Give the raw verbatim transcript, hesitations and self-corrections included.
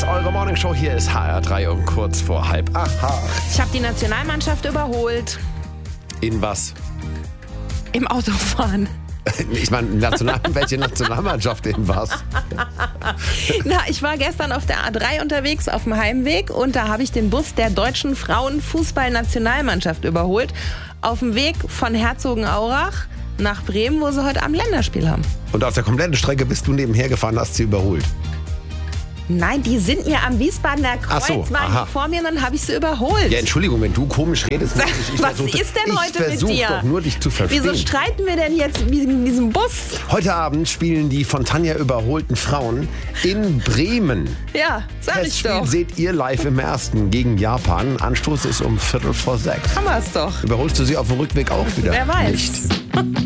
Fritz, eure Morningshow. Hier ist H R drei um kurz vor halb acht. Ich habe die Nationalmannschaft überholt. In was? Im Autofahren. Ich meine, National, welche Nationalmannschaft in was? Na, ich war gestern auf der A drei unterwegs auf dem Heimweg und da habe ich den Bus der deutschen Frauenfußballnationalmannschaft überholt. Auf dem Weg von Herzogenaurach nach Bremen, wo sie heute am Länderspiel haben. Und auf der kompletten Strecke bist du nebenher gefahren, hast sie überholt? Nein, die sind mir am Wiesbadener Kreuz, Ach so, waren aha. die vor mir und dann habe ich sie überholt. Ja, Entschuldigung, wenn du komisch redest. Sag, ich, ich was versuch, ist denn heute ich mit versuch dir? doch nur, dich zu verstehen. Wieso streiten wir denn jetzt wegen diesem Bus? Heute Abend spielen die von Tanja überholten Frauen in Bremen. Ja, sag Das ich Spiel doch. seht ihr live im ersten gegen Japan. Anstoß ist um Viertel vor sechs. Haben wir es doch. Überholst du sie auf dem Rückweg auch wieder? Wer weiß. Nicht.